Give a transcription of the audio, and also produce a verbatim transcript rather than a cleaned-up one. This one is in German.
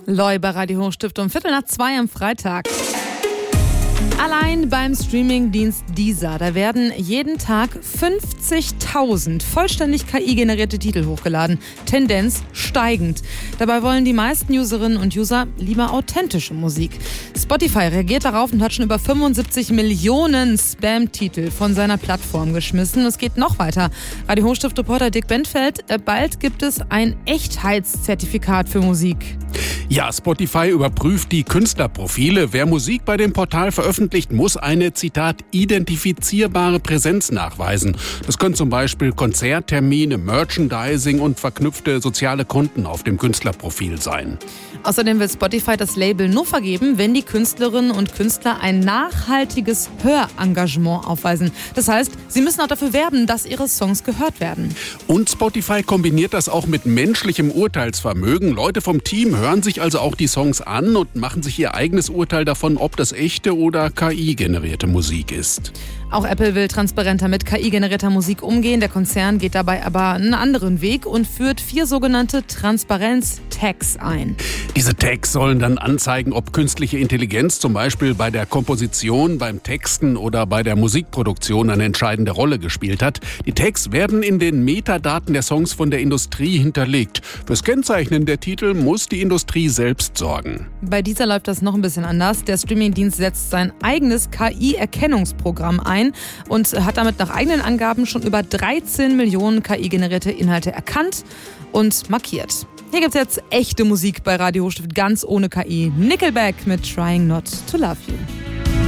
Loi bei Radio Hochstift um Viertel nach zwei am Freitag. Allein beim Streamingdienst Deezer, da werden jeden Tag fünfzigtausend vollständig K I-generierte Titel hochgeladen. Tendenz steigend. Dabei wollen die meisten Userinnen und User lieber authentische Musik. Spotify reagiert darauf und hat schon über fünfundsiebzig Millionen Spam-Titel von seiner Plattform geschmissen. Es geht noch weiter. Radio Hochstift-Reporter Dick Benfeld, bald gibt es ein Echtheitszertifikat für Musik. Ja, Spotify überprüft die Künstlerprofile. Wer Musik bei dem Portal veröffentlicht, muss eine, Zitat, identifizierbare Präsenz nachweisen. Das können zum Beispiel Konzerttermine, Merchandising und verknüpfte soziale Konten auf dem Künstlerprofil sein. Außerdem will Spotify das Label nur vergeben, wenn die Künstlerinnen und Künstler ein nachhaltiges Hörengagement aufweisen. Das heißt, sie müssen auch dafür werben, dass ihre Songs gehört werden. Und Spotify kombiniert das auch mit menschlichem Urteilsvermögen. Leute vom Team hören sich also auch die Songs an und machen sich ihr eigenes Urteil davon, ob das echte oder K I-generierte Musik ist. Auch Apple will transparenter mit K I-generierter Musik umgehen. Der Konzern geht dabei aber einen anderen Weg und führt vier sogenannte Transparenz-Tags ein. Diese Tags sollen dann anzeigen, ob künstliche Intelligenz zum Beispiel bei der Komposition, beim Texten oder bei der Musikproduktion eine entscheidende Rolle gespielt hat. Die Tags werden in den Metadaten der Songs von der Industrie hinterlegt. Fürs Kennzeichnen der Titel muss die Industrie selbst sorgen. Bei dieser läuft das noch ein bisschen anders. Der Streamingdienst setzt sein eigenes K I-Erkennungsprogramm ein und hat damit nach eigenen Angaben schon über dreizehn Millionen K I-generierte Inhalte erkannt und markiert. Hier gibt es jetzt echte Musik bei Radio Hochstift, ganz ohne K I. Nickelback mit Trying Not to Love You.